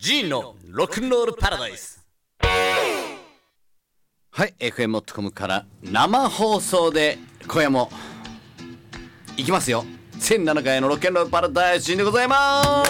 G のロックンロールパラダイス。はい、FM.com から生放送で今夜もいきますよ。1007回のロックンロールパラダイス G でございます。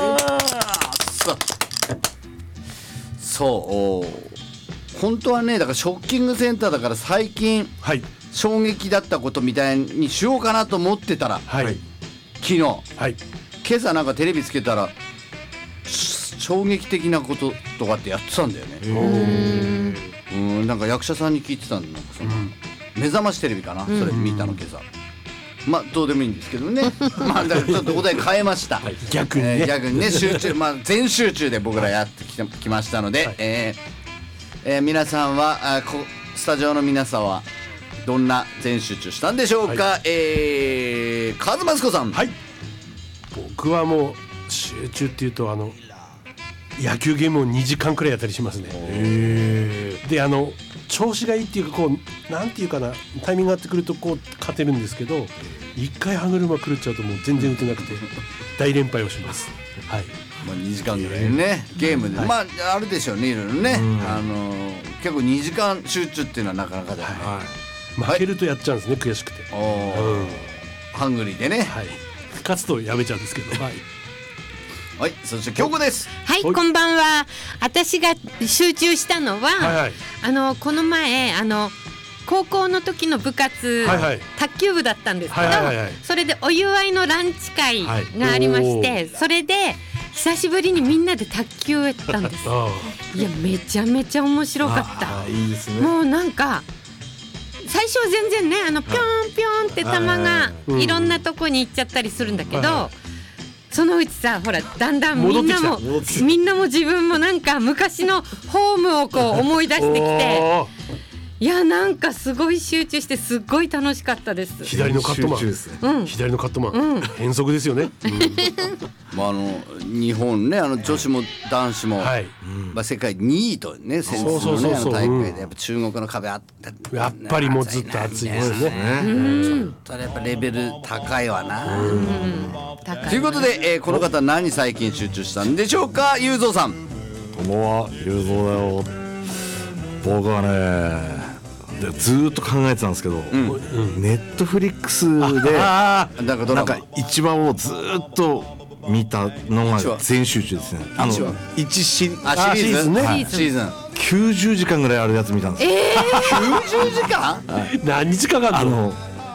そう本当はね、だからショッキングセンターだから最近、はい、衝撃だったことみたいにしようかなと思ってたら、はい、昨日、はい、今朝なんかテレビつけたら衝撃的なこととかってやってたんだよね。なんか役者さんに聞いてたんだ。なんかその、目覚ましテレビかな、それ見たの今朝。まあどうでもいいんですけどね。まあだからちょっとお題変えました。はい、逆にね、集中、まあ全集中で僕らやってきましたので、はい、皆さんはスタジオの皆さんはどんな全集中したんでしょうか。はい、カズマスコさん。はい。 僕はもう集中っていうと野球ゲームを2時間くらいやったりしますね。で調子がいいっていうかこうなんていうかな、タイミングが合ってくるとこう勝てるんですけど、1回歯車狂っちゃうともう全然打てなくて大連敗をします。はい。まあ 2時間ぐらいね、ゲームで、はい、まああるでしょうね、いろいろね。結構2時間集中っていうのはなかなかだよね。はい、 負けるとやっちゃうんですね、悔しくて。 ハングリーでね。はい。 勝つとやめちゃうんですけど。はい。 はい、そして京子です。 はい、こんばんは。私が集中したのは、はいはい、この前高校の時の部活、はいはい、卓球部だったんですけど、はいはいはい、それでお祝いのランチ会がありまして、はい、それで久しぶりにみんなで卓球をやったんです。いや、めちゃめちゃ面白かった。 いいですね。 もうなんか最初は全然ね、ピョンピョンって球がいろんなとこに行っちゃったりするんだけど、はいはい、そのうちさ、ほらだんだんみんなも自分もなんか昔のホームをこう思い出してきていや、なんかすごい集中してすごい楽しかったです。 左のカットマン、左のカットマン、変則ですよね。 まあ日本ね、女子も男子も、はい、まあ、世界2位とね、先日のね、大会でやっぱ中国の壁あったやっぱりもうずっと熱いですね。 ちょっとやっぱレベル高いわな。ということで、この方何最近集中したんでしょうか。ゆうぞうさん。 こんばんは、ゆうぞうだよ。僕はね、ずーっと考えてたんですけど、ネットフリックスでなんか一話をずーっと見たのが全集中ですね。1シリーズね、シーズン90時間ぐらいあるやつ見たんですよ。 90時間何日かかるの。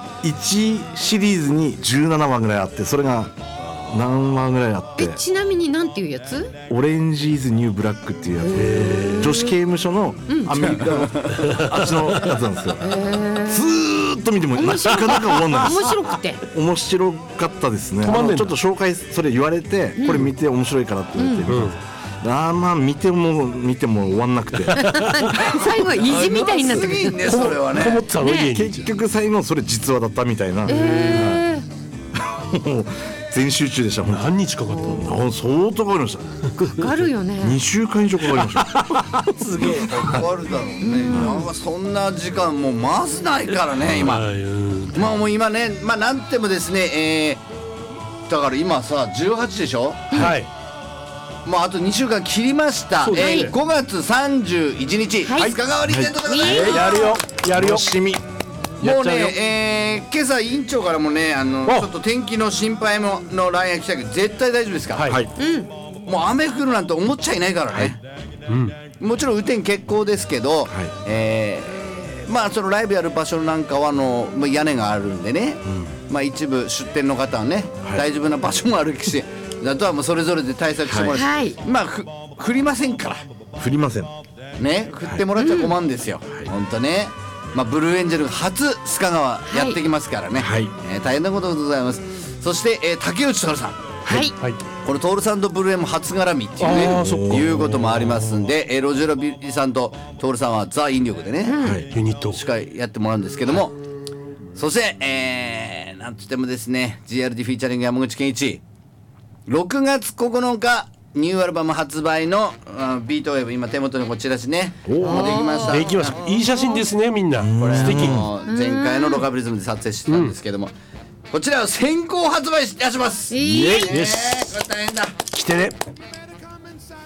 1シリーズに17話ぐらいあって、それが何話ぐらいあって。 ちなみになんていうやつ？ オレンジーズニューブラックっていうやつで、女子刑務所のアメリカのあっちのやつなんですよ。ずーっと見てもなかなか終わんないです。 面白くて面白かったですね。ちょっと紹介それ言われて、これ見て面白いからって言ってまあ見ても終わんなくて最後意地みたいになってくるね、それはね。 結局最後それ実話だったみたいな。全集中でした。 何日かかったの？ 相当かかりました。 かかるよね。 2週間以上かかりました。 すげえかかるだろうね。なんかそんな時間もうまずないからね今。まあもう今ね、まあなんてもですね、だから今さ18でしょ。はい。もうあと2週間切りました。5月31日、須賀川リゼントでございます。 やるよ。 楽しみ。もうね、今朝委員長からもね、ちょっと天気の心配の LINE が来たけど絶対大丈夫ですから、はい、もう雨降るなんて思っちゃいないからね、はい、もちろん雨天決行ですけど、はい、まあそのライブやる場所なんかは屋根があるんでね、まあ一部出店の方はね、はい、大丈夫な場所もあるし、あとはもうそれぞれで対策してもらって、はい、まあ降りませんから。 降りませんね、降ってもらっちゃ困るんですよ、本当ね。まあ、ブルーエンジェル初須賀川やってきますからね、はい、大変なことでございます。そして、竹内徹さん、はい、この徹さんとブルーエンも初絡みっていうね、いうこともありますんで、ロジェロビリさんと徹さんはザ引力でね、ユニットしかやってもらうんですけども、そして、なんとしてもですね GRD フィーチャリング山口健一6月9日ニューアルバム発売のビートウェーブ、今手元にこちらしね、できました。 できました。いい写真ですね、みんな。これ素敵。 前回のロカビリズムで撮影してたんですけども、こちらを先行発売いたします。これ大変だ。 来てね。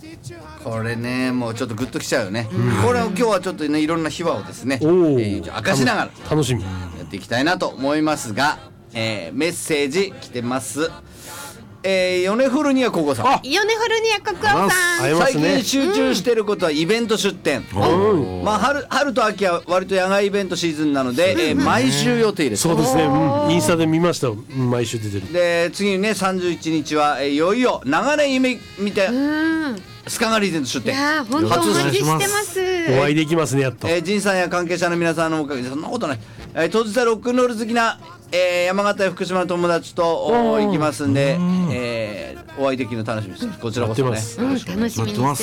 これねもうちょっとグッときちゃうよね、これを今日はちょっとねいろんな秘話をですね、明かしながら楽しみやっていきたいなと思いますが、メッセージ来てます。ヨネフルニアココさん、 ヨネフルニアココさん、 最近集中してることはイベント出店、まあ春と秋は割と野外イベントシーズンなので、毎週予定です。 そうですね、インスタで見ました。毎週出てる。 で次にね31日はいよいよ長年夢見てスカガリーゼント出店、 いや本当お待ちしてます。 お会いできますねやっと。 仁さんや関係者の皆さんのおかげでそんなことない、当日はロックンロール好きな山形や福島の友達と行きますんで、お会いできるの楽しみです。こちらこそね、 楽しみにしてます。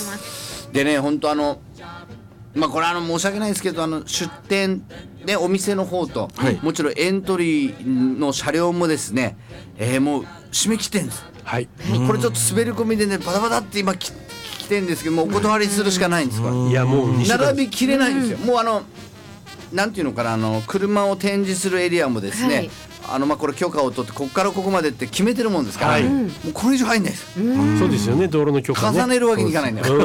でね本当まあこれ申し訳ないですけど出店でお店の方と、もちろんエントリーの車両もですね、もう締め切ってるんです。これちょっと滑り込みでねバタバタって今来てるんですけど、もうお断りするしかないんですから。 いやもう並びきれないんですよ。もうなんていうのかな、車を展示するエリアもですね、まあこれ許可を取ってここからここまでって決めてるもんですから、もうこれ以上入んないです。 そうですよね、道路の許可ね重ねるわけにいかないんだよ。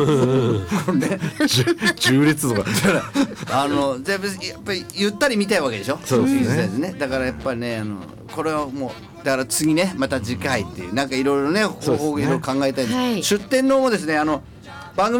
重列とかやっぱりゆったり見たいわけでしょ。 そうですね。だからやっぱりねこれはもうだから次ねまた次回っていうなんかいろいろね方法いろいろ考えたいんです。出店のもですね